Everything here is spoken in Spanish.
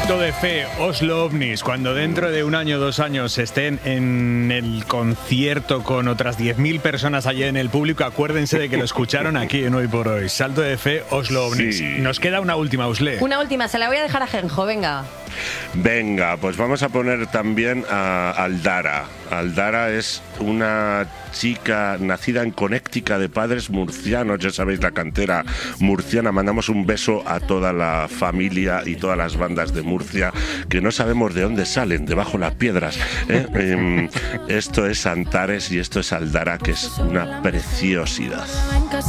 Salto de fe, Oslo OVNIs, cuando dentro de 1 año, 2 años estén en el concierto con otras 10.000 personas allí en el público, acuérdense de que lo escucharon aquí en Hoy por Hoy. Salto de fe, Oslo OVNIs. Sí. Nos queda una última, Usle. Una última, se la voy a dejar a Genjo, venga. Venga, pues vamos a poner también a Aldara. Aldara es una chica nacida en Connecticut de padres murcianos, ya sabéis, la cantera murciana. Mandamos un beso a toda la familia y todas las bandas de Murcia, que no sabemos de dónde salen, debajo las piedras, ¿eh? Esto es Antares y esto es Aldara, que es una preciosidad.